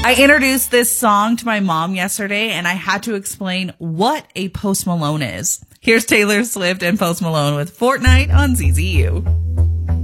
I introduced this song to my mom yesterday, and I had to explain what a Post Malone is. Here's Taylor Swift and Post Malone with Fortnite on ZZU.